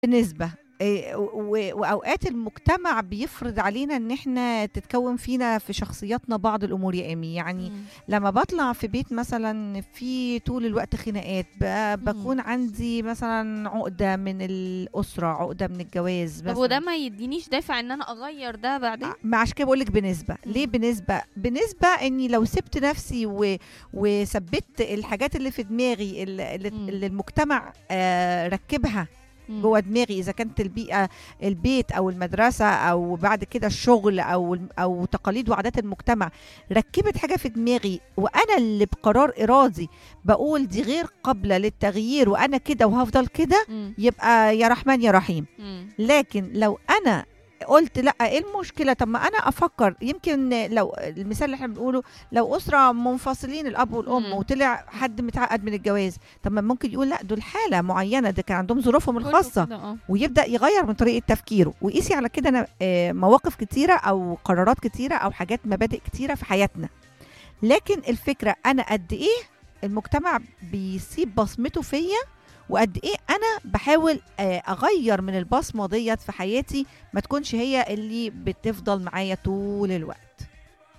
بنسبة وأوقات المجتمع بيفرض علينا إن إحنا تتكوّن فينا في شخصياتنا بعض الأمور يا إيمي، يعني إمم، لمّا باطلع في بيت مثلًا فيه طول الوقت خناقات، إمم. باكون عندي مثلًا عُقدة من الأسرة، عُقدة من الجواز طب وده مثلًا. ما يدّينيش دافع إن أنا أغيّر ده بعدين؟ ما عشان كده باقول لِك بنسبة، ليه إمم، بنسبة؟ بنسبة إني لو سِبت نفسي وثبّتت الحاجات اللي في دماغي إمم، اللي المجتمع ركّبها إمم، جوّه دماغي، إذا كانت البيئة البيت أو المدرسة أو بعد كده الشغل أو تقاليد وعادات المجتمع، ركّبت حاجة في دماغي وأنا اللي بقرار إرادي باقول دي غير قابلة للتغيير وأنا كده وهافضل كده، إمم، يبقى يا رحمن يا رحيم. إمم، لكن لو أنا قُلت لأ، إيه المشكلة؟ طب ما أنا أفكّر، يمكن لو المثال اللي إحنا بنقوله لو أسرة منفصلين الأب والأم إمم. وطلع حد متعقّد من الجواز، طب ما ممكن يقول لأ، دول حالة معيّنة، ده كان عندهم ظروفهم كُلّه الخاصة، كده آه. ويبدأ يغيّر من طريقة تفكيره، وقيسي على كده أنا مواقف كتيرة أو قرارات كتيرة أو حاجات مبادئ كتيرة في حياتنا، لكن الفكرة أنا قد إيه المجتمع بيسيب بصمته فيّا وقد إيه أنا باحاول أغيّر من البصمة ديّة في حياتي ما تكونش هي اللي بتفضل معايا طول الوقت.